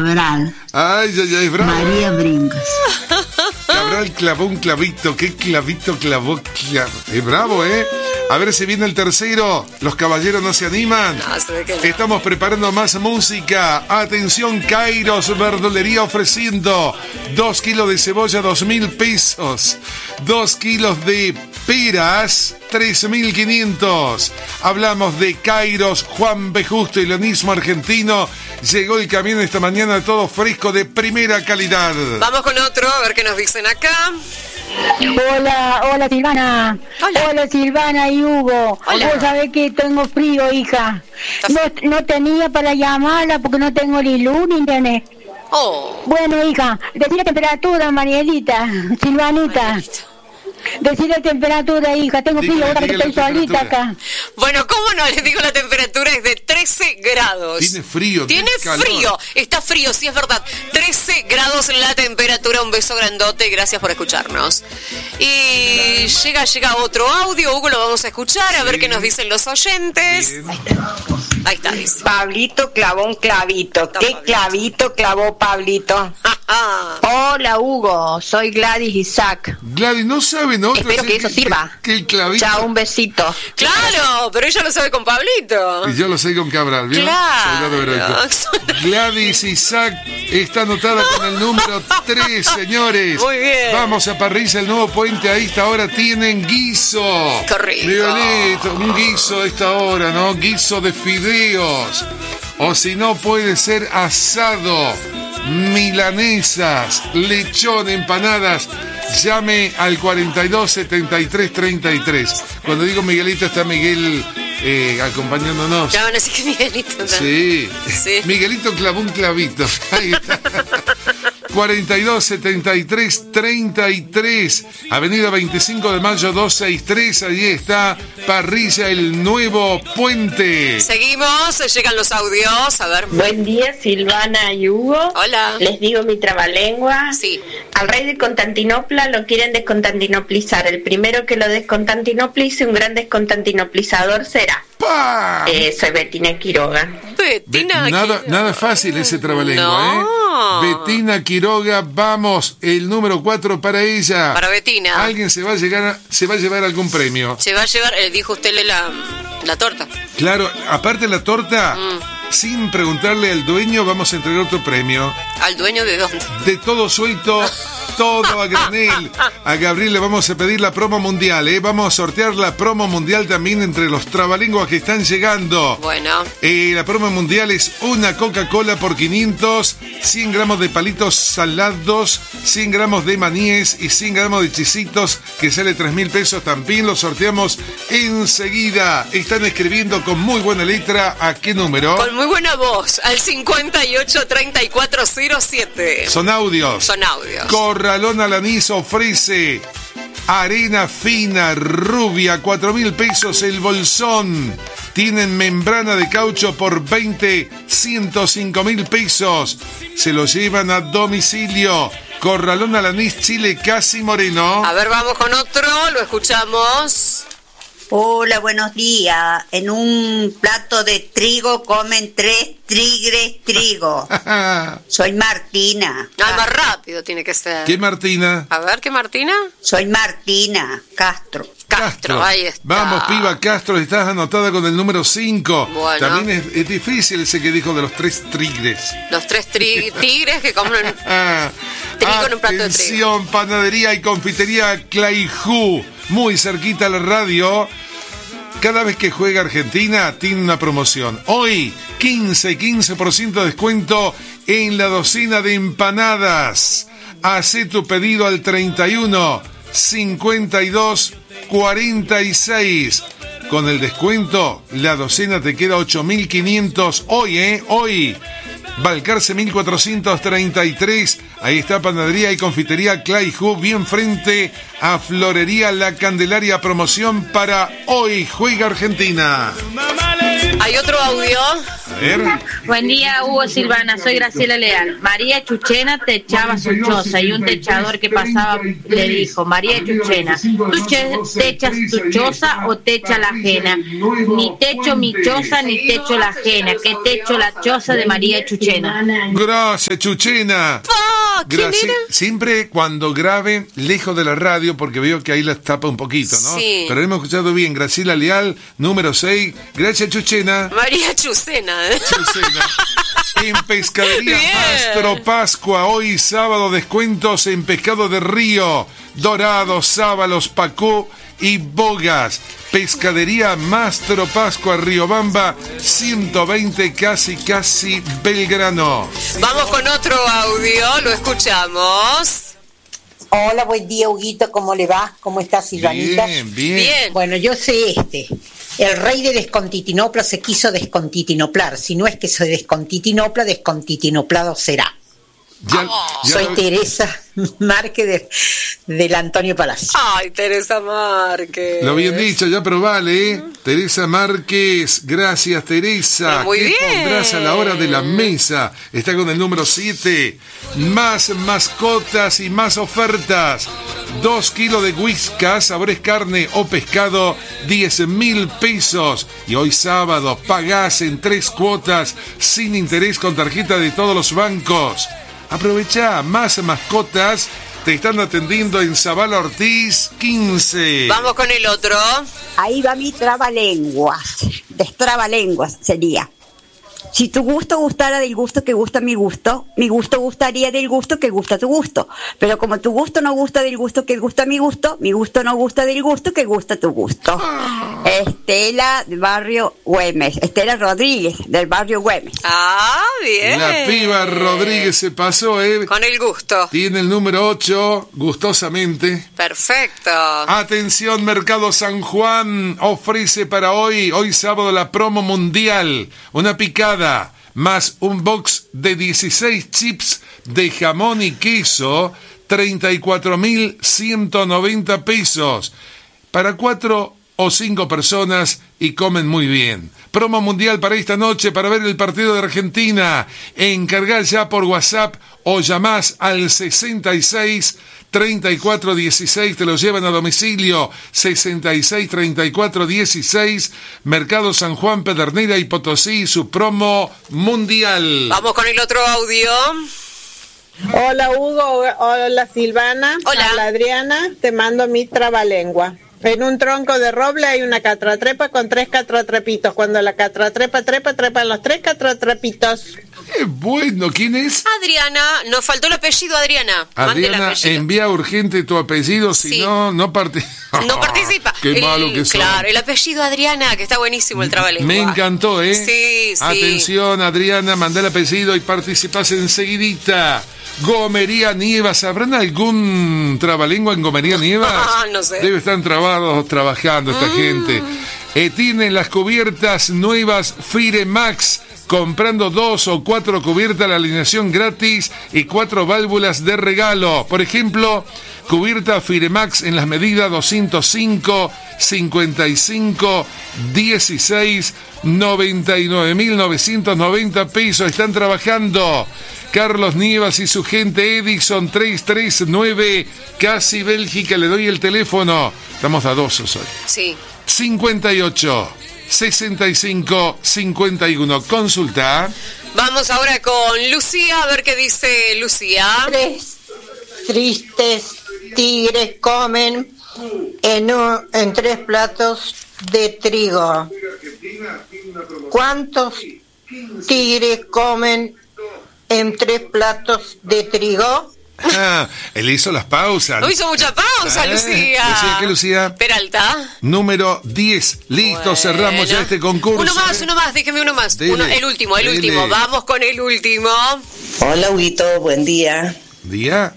Cabral. Ay, bravo. María Brincos. Cabral clavó un clavito. ¿Qué clavito clavó? Es bravo, ¿eh? A ver si viene el tercero. Los caballeros no se animan. No, se ve que no. Estamos preparando más música. Atención, Kairos Verdulería ofreciendo 2 kilos de cebolla, 2.000 pesos. 2 kilos de peras, 3.500. Hablamos de Kairos, Juan B. Justo y lo mismo argentino. Llegó el camión esta mañana, todo fresco, de primera calidad. Vamos con otro, a ver qué nos dicen acá. Hola Silvana. Hola Silvana y Hugo. Hola. Vos sabés que tengo frío, hija. No tenía para llamarla porque no tengo ni luz ni internet. Oh. Bueno, hija, decí la temperatura, Marielita, Silvanita. Decí la temperatura, hija, tengo frío ahora que estoy solita acá. Bueno, ¿cómo no? Les digo, la temperatura es de 13 grados. Tiene frío. Tiene frío. Está frío, sí es verdad. 13 grados en la temperatura. Un beso grandote y gracias por escucharnos. Y llega otro audio. Hugo, lo vamos a escuchar, a ver qué nos dicen los oyentes. Bien. Ahí está, dice. Pablito clavó un clavito. ¿Qué clavito clavó Pablito? Hola Hugo, soy Gladys Isaac. Gladys, no saben otros. Espero que eso sirva. Que el clavito. Chao, un besito. Claro, pero ella lo sabe con Pablito. Y yo lo sé con Cabral, ¿vieron? Claro. Soldado heroico. Gladys Isaac está anotada con el número 3, señores. Muy bien. Vamos a Parrilla, el nuevo puente. A esta hora tienen guiso. Qué rico. Violeta, un guiso a esta hora, ¿no? Guiso de fideos. O si no, puede ser asado, milanesas, lechón, empanadas. Llame al 42 73 33. Cuando digo Miguelito, está Miguel acompañándonos. Ya van a decir que Miguelito, ¿no? Sí. Sí. Miguelito clavó un clavito. Ahí está. 42 73 33, Avenida 25 de Mayo 263. Allí está Parrilla, el nuevo puente. Seguimos, llegan los audios. A ver. Buen día, Silvana y Hugo. Hola. Les digo mi trabalengua. Sí. Al rey de Constantinopla lo quieren desconstantinoplizar. El primero que lo desconstantinoplice, un gran desconstantinoplizador será. ¡Pah! Soy Bettina Quiroga. Bettina Nada fácil ese trabalengua, No. Bettina Quiroga, vamos, el número 4 para ella. Para Bettina. Alguien se va a llevar algún premio. Se va a llevar, dijo usted la torta. Claro, aparte la torta, sin preguntarle al dueño, vamos a entregar otro premio. ¿Al dueño de dónde? De todo suelto, todo a granel. A Gabriel le vamos a pedir la promo mundial, ¿eh? Vamos a sortear la promo mundial también entre los trabalenguas que están llegando. Bueno. La promo mundial es una Coca-Cola por 500, 100 gramos de palitos salados, 100 gramos de maníes y 100 gramos de chisitos, que sale 3.000 pesos. También lo sorteamos enseguida. Están escribiendo con muy buena letra. ¿A qué número? Con muy buena voz, al 583407. Son audios. Son audios. Corralón Alanís ofrece arena fina, rubia, 4.000 pesos el bolsón. Tienen membrana de caucho por 20, 105.000 pesos. Se lo llevan a domicilio. Corralón Alanís, Chile, Casi Moreno. A ver, vamos con otro, lo escuchamos. Hola, buenos días. En un plato de trigo comen 3 tigres trigo. Soy Martina. Más rápido tiene que ser. ¿Qué Martina? A ver, ¿qué Martina? Soy Martina Castro. Castro, ahí está. Vamos, piba Castro, estás anotada con el número 5. Bueno. También es difícil ese que dijo de los 3 tigres. Los 3 tigres que comen trigo en un plato de trigo. Atención, panadería y confitería Clayhu, muy cerquita a la radio. Cada vez que juega Argentina tiene una promoción. Hoy 15% de descuento en la docena de empanadas. Hacé tu pedido al 31 52 46. Con el descuento, la docena te queda 8.500 hoy, hoy. Balcarce 1433. Ahí está panadería y confitería Clayhu, bien frente a Florería La Candelaria. Promoción para hoy juega Argentina. Hay otro audio. A ver. Buen día, Hugo, Silvana, soy Graciela Leal. María Chuchena techaba su choza y un techador que pasaba le dijo: María Chuchena, ¿tú techas tu choza o techa la ajena? Ni techo mi choza ni techo la ajena, que techo la choza de María Chuchena. Gracias, Chuchena. Siempre cuando graben lejos de la radio, porque veo que ahí las tapa un poquito, ¿no? Sí. Pero hemos escuchado bien. Graciela Leal, número 6. Gracias, Chuchena. María Chucena. En Pescadería Bien. Mastro Pascua, hoy sábado, descuentos en pescado de río, dorados, sábalos, pacú y bogas. Pescadería Mastro Pascua, Riobamba, 120, casi Belgrano. Vamos con otro audio, lo escuchamos. Hola, buen día, Huguito, ¿cómo le va? ¿Cómo está, Silvanita? Bien. Bueno, yo sé el rey de Descontitinopla se quiso descontitinoplar. Si no es que se descontitinopla, descontitinoplado será. Soy Teresa Márquez del Antonio Palacio. Ay, Teresa Márquez. Lo bien dicho, ya probale, ¿eh? Teresa Márquez, gracias, Teresa. Pero muy ¿Qué bien. pondrás a la hora de la mesa? Está con el número 7. Más mascotas y más ofertas. 2 kilos de whiskas, sabores carne o pescado, 10.000 pesos. Y hoy sábado pagás en 3 cuotas sin interés con tarjeta de todos los bancos. Aprovecha, más mascotas. Te están atendiendo en Zavala Ortiz 15. Vamos con el otro. Ahí va mi trabalenguas. Destrabalenguas sería. Si tu gusto gustara del gusto que gusta mi gusto gustaría del gusto que gusta tu gusto. Pero como tu gusto no gusta del gusto que gusta mi gusto no gusta del gusto que gusta tu gusto. Estela del barrio Güemes. Estela Rodríguez del barrio Güemes. Ah, bien. La piba Rodríguez se pasó, ¿eh? Con el gusto. Tiene el número 8, gustosamente. Perfecto. Atención, Mercado San Juan ofrece para hoy sábado, la promo mundial. Una picada más un box de 16 chips de jamón y queso, 34.190 pesos. Para 4 o 5 personas y comen muy bien. Promo mundial para esta noche para ver el partido de Argentina. Encargá ya por WhatsApp o llamás al 66 34 16, te lo llevan a domicilio. 66 34 16, Mercado San Juan, Pedernera y Potosí, su promo mundial. Vamos con el otro audio. Hola, Hugo. Hola, Silvana. Hola. Hola, Adriana. Te mando mi trabalengua. En un tronco de roble hay una catratrepa con 3 catratrepitos. Cuando la catratrepa trepan los 3 catratrepitos. ¡Qué bueno! ¿Quién es? Adriana, nos faltó el apellido, Adriana. Mande el Adriana, apellido. envía urgente tu apellido, si Sí. no participa. No participa. Qué malo que son. Claro, el apellido Adriana, que está buenísimo el trabalengua. Me encantó, ¿eh? Sí. Atención, Adriana, mandá el apellido y participás enseguidita. Gomería Nievas, ¿habrán algún trabalengua en Gomería Nievas? No sé. Debe estar trabajando esta gente. Tienen las cubiertas nuevas Firemax. Comprando 2 o 4 cubiertas, la alineación gratis y 4 válvulas de regalo. Por ejemplo, cubierta Firemax en las medidas 205, 55, 16, 99.990 pesos. Están trabajando Carlos Nievas y su gente. Edison 339, casi Bélgica. Le doy el teléfono. Estamos a 2 hoy. Sí. 58 65 51. Consulta. Vamos ahora con Lucía, a ver qué dice Lucía. 3 tristes tigres comen en 3 platos de trigo. ¿Cuántos tigres comen en 3 platos de trigo? Él hizo las pausas. No hizo mucha pausa, Lucía. Lucía, ¿qué, Lucía? Peralta. Número 10. Listo, cerramos ya este concurso. Uno más, déjeme uno más. Dele, El último. dele. Vamos con el último. Hola, Huguito, buen día. ¿Día?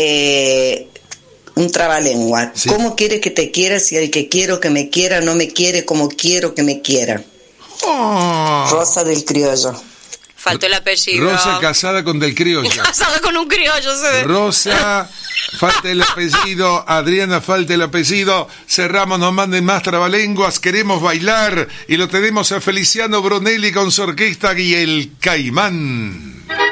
Un trabalengua. Sí. ¿Cómo quieres que te quiera si el que quiero que me quiera no me quiere como quiero que me quiera? Oh. Rosa del Criollo. Faltó el apellido. Rosa casada con Del Criollo. Casada con un criollo. Rosa, falta el apellido. Adriana, falta el apellido. Cerramos, nos manden más trabalenguas. Queremos bailar. Y lo tenemos a Feliciano Brunelli con su orquesta y el Caimán.